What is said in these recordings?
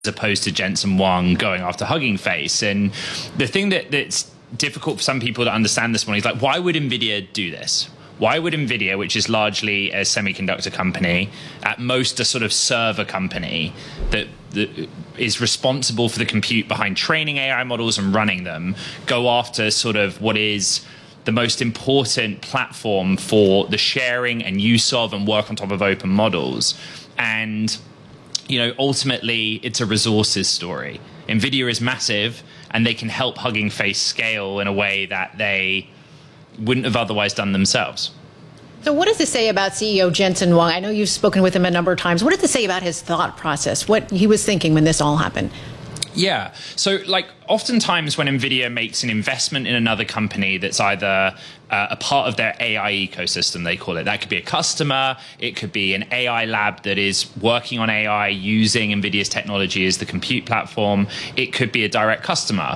opposed to Jensen Huang going after Hugging Face. And the thing that's difficult for some people to understand this morning is like, why would NVIDIA do this? Why would NVIDIA, which is largely a semiconductor company, at most a sort of server company that is responsible for the compute behind training AI models and running them, go after sort of what is the most important platform for the sharing and use of and work on top of open models? And, ultimately, it's a resources story. NVIDIA is massive, and they can help Hugging Face scale in a way that they wouldn't have otherwise done themselves. So what does this say about CEO Jensen Huang? I know you've spoken with him a number of times. What does this say about his thought process, what he was thinking when this all happened? Yeah. So, oftentimes when NVIDIA makes an investment in another company that's either a part of their AI ecosystem, they call it. That could be a customer. It could be an AI lab that is working on AI using NVIDIA's technology as the compute platform. It could be a direct customer.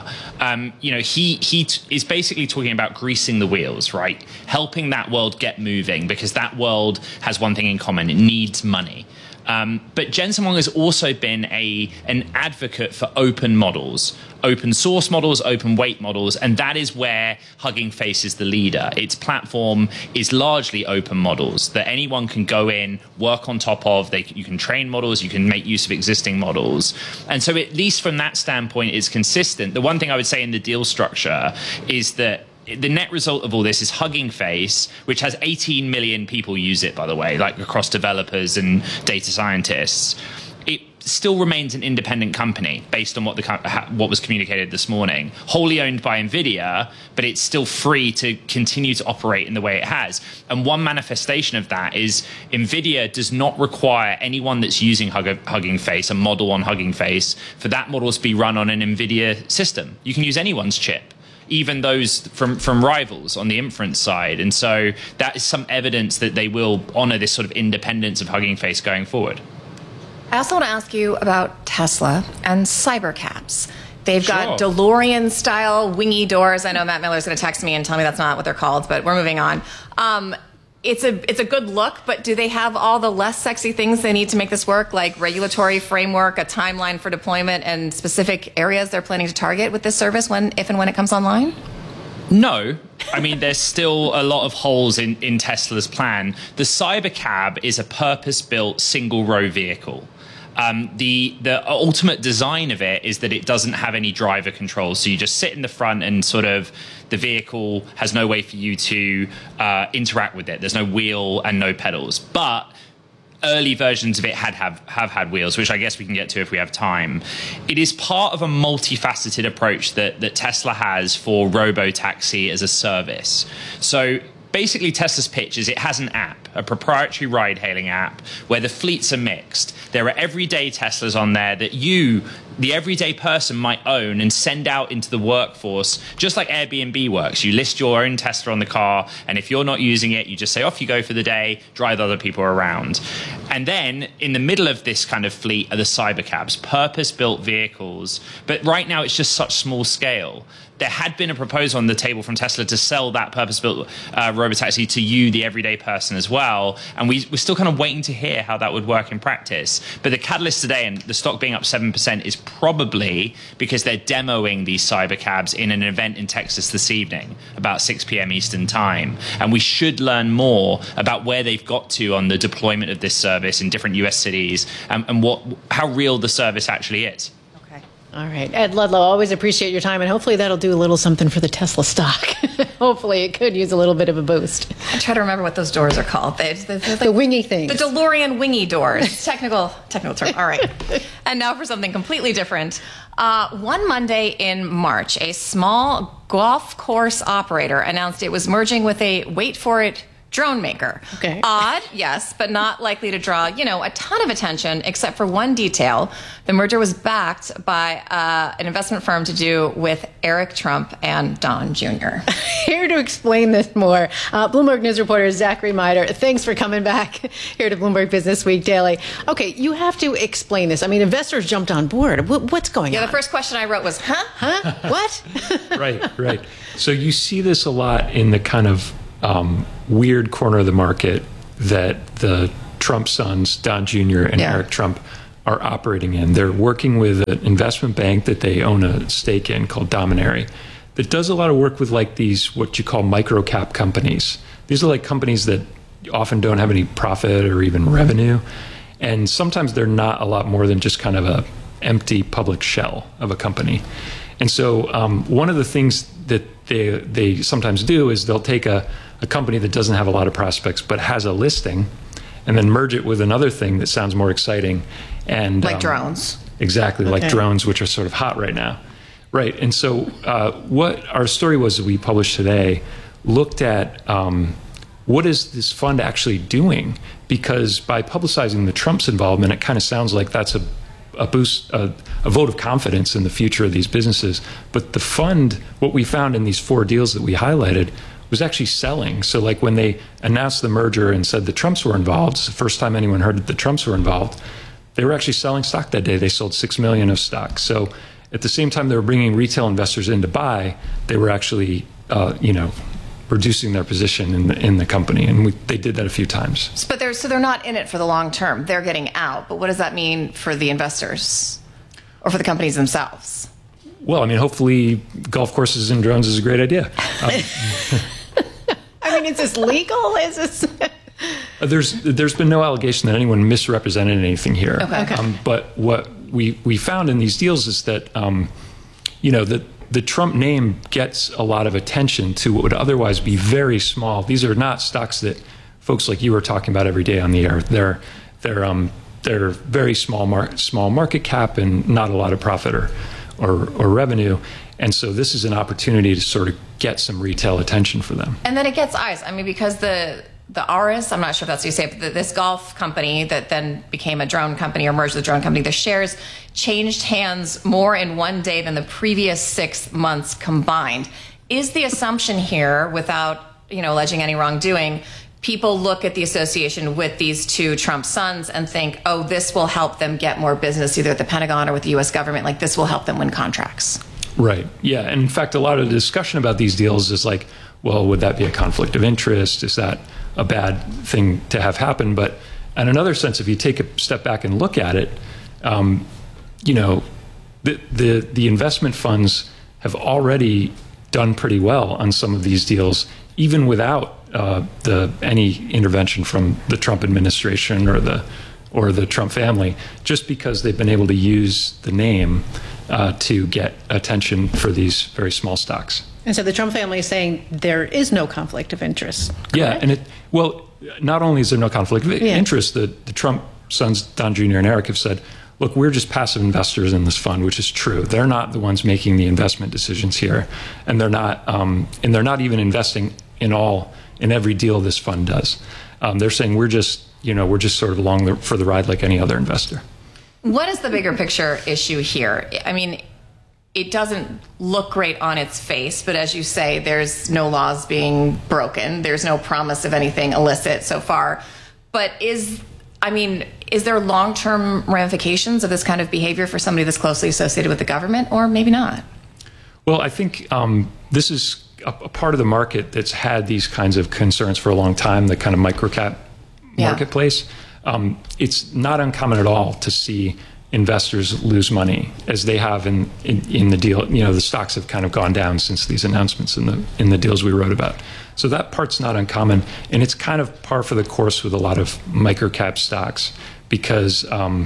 He is basically talking about greasing the wheels, right? Helping that world get moving, because that world has one thing in common. It needs money. But Jensen Huang has also been an advocate for open models, open source models, open weight models, and that is where Hugging Face is the leader. Its platform is largely open models that anyone can go in, work on top of. You can train models, you can make use of existing models. And so at least from that standpoint, it's consistent. The one thing I would say in the deal structure is that the net result of all this is Hugging Face, which has 18 million people use it, by the way, across developers and data scientists. It still remains an independent company based on what was communicated this morning, wholly owned by NVIDIA, but it's still free to continue to operate in the way it has. And one manifestation of that is NVIDIA does not require anyone that's using Hugging Face, a model on Hugging Face, for that model to be run on an NVIDIA system. You can use anyone's chip, even those from rivals on the inference side. And so that is some evidence that they will honor this sort of independence of Hugging Face going forward. I also want to ask you about Tesla and Cybercabs. They've got DeLorean-style wingy doors. I know Matt Miller's going to text me and tell me that's not what they're called, but we're moving on. It's a good look, but do they have all the less sexy things they need to make this work, like regulatory framework, a timeline for deployment, and specific areas they're planning to target with this service if and when it comes online? No. I mean, there's still a lot of holes in Tesla's plan. The Cybercab is a purpose-built single-row vehicle. The ultimate design of it is that it doesn't have any driver control. So you just sit in the front and sort of the vehicle has no way for you to interact with it. There's no wheel and no pedals. But early versions of it have had wheels, which I guess we can get to if we have time. It is part of a multifaceted approach that Tesla has for robotaxi as a service. So basically, Tesla's pitch is it has an app, a proprietary ride-hailing app, where the fleets are mixed. There are everyday Teslas on there that you, the everyday person, might own and send out into the workforce, just like Airbnb works. You list your own Tesla on the car, and if you're not using it, you just say, off you go for the day, drive other people around. And then, in the middle of this kind of fleet are the Cybercabs, purpose-built vehicles. But right now, it's just such small scale. There had been a proposal on the table from Tesla to sell that purpose-built robotaxi to you, the everyday person, as well. And we're still kind of waiting to hear how that would work in practice. But the catalyst today, and the stock being up 7%, is probably because they're demoing these Cybercabs in an event in Texas this evening, about 6 p.m. Eastern time. And we should learn more about where they've got to on the deployment of this service in different U.S. cities and how real the service actually is. All right. Ed Ludlow, always appreciate your time, and hopefully that'll do a little something for the Tesla stock. Hopefully it could use a little bit of a boost. I try to remember what those doors are called. They're like the wingy things. The DeLorean wingy doors. Technical term. All right. And now for something completely different. One Monday in March, a small golf course operator announced it was merging with a, wait for it, drone maker. Okay. Odd, yes, but not likely to draw, a ton of attention, except for one detail. The merger was backed by an investment firm to do with Eric Trump and Don Jr. Here to explain this more, Bloomberg News reporter Zachary Mider. Thanks for coming back here to Bloomberg Business Week Daily. Okay, you have to explain this. I mean, investors jumped on board. What's going on? Yeah, the first question I wrote was, huh? What? Right. So you see this a lot in the kind of weird corner of the market that the Trump sons, Don Jr. and Eric Trump, are operating in. They're working with an investment bank that they own a stake in called Dominary that does a lot of work with like these, what you call micro-cap companies. These are like companies that often don't have any profit or even revenue. And sometimes they're not a lot more than just kind of a empty public shell of a company. And so one of the things that they sometimes do is they'll take a company that doesn't have a lot of prospects but has a listing and then merge it with another thing that sounds more exciting. And like drones. Exactly, like drones, which are sort of hot right now. Right. And so what our story was that we published today looked at what is this fund actually doing? Because by publicizing the Trump's involvement, it kind of sounds like that's a boost, a vote of confidence in the future of these businesses. But the fund, what we found in these 4 deals that we highlighted, was actually selling. So like when they announced the merger and said the Trumps were involved, it's the first time anyone heard that the Trumps were involved, they were actually selling stock that day. They sold 6 million of stock. So at the same time they were bringing retail investors in to buy, they were actually, reducing their position in the company, and they did that a few times. But they're not in it for the long term. They're getting out. But what does that mean for the investors or for the companies themselves? Well, I mean, hopefully, golf courses and drones is a great idea. I mean, is this legal? Is this? There's been no allegation that anyone misrepresented anything here. Okay. But what we found in these deals is that that the Trump name gets a lot of attention to what would otherwise be very small. These are not stocks that folks like you are talking about every day on the air. They're very small market cap and not a lot of profit or revenue. And so this is an opportunity to sort of get some retail attention for them. And then it gets eyes. I mean, because the Aris, I'm not sure if that's what you say, but this golf company that then became a drone company or merged with a drone company, the shares changed hands more in one day than the previous 6 months combined. Is the assumption here, without alleging any wrongdoing, people look at the association with these 2 Trump sons and think, oh, this will help them get more business either at the Pentagon or with the U.S. government, like this will help them win contracts? Right. Yeah. And in fact, a lot of the discussion about these deals is like, well, would that be a conflict of interest? Is that a bad thing to have happen? But in another sense, if you take a step back and look at it, the investment funds have already done pretty well on some of these deals, even without any intervention from the Trump administration or the Trump family, just because they've been able to use the name to get attention for these very small stocks. And so the Trump family is saying there is no conflict of interest. Correct? Yeah, and not only is there no conflict of interest, the Trump sons, Don Jr. and Eric, have said, look, we're just passive investors in this fund, which is true. They're not the ones making the investment decisions here, and they're not even investing in every deal this fund does. They're saying we're just sort of along for the ride like any other investor. What is the bigger picture issue here? I mean, it doesn't look great on its face, but as you say, there's no laws being broken. There's no promise of anything illicit so far. But is there long-term ramifications of this kind of behavior for somebody that's closely associated with the government, or maybe not? Well, I think this is a part of the market that's had these kinds of concerns for a long time, the kind of microcap marketplace. It's not uncommon at all to see investors lose money, as they have in the deal. The stocks have kind of gone down since these announcements in the deals we wrote about. So that part's not uncommon, and it's kind of par for the course with a lot of microcap stocks because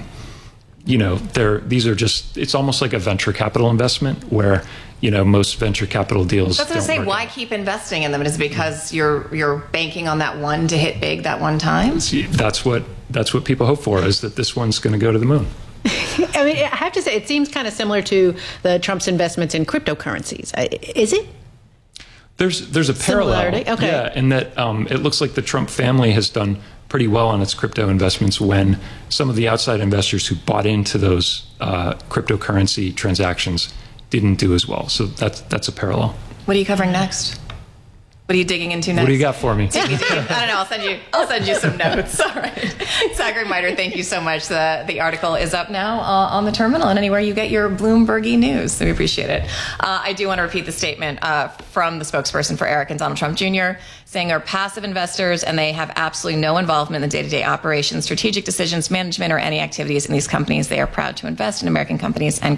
these are just, it's almost like a venture capital investment where most venture capital deals. That's what I say. Why keep investing in them? Is it because you're banking on that one to hit big that one time? That's what people hope for, is that this one's going to go to the moon. I mean, I have to say, it seems kind of similar to the Trump's investments in cryptocurrencies. Is it? There's a parallel. Okay. Yeah, in that it looks like the Trump family has done pretty well on its crypto investments when some of the outside investors who bought into those cryptocurrency transactions didn't do as well. So that's a parallel. What are you covering next? What are you digging into next? What do you got for me? I don't know. I'll send you some notes. All right. Zachary Miter, thank you so much. The article is up now on the terminal and anywhere you get your Bloombergy news. So we appreciate it. I do want to repeat the statement from the spokesperson for Eric and Donald Trump Jr., saying they're passive investors and they have absolutely no involvement in the day-to-day operations, strategic decisions, management, or any activities in these companies. They are proud to invest in American companies and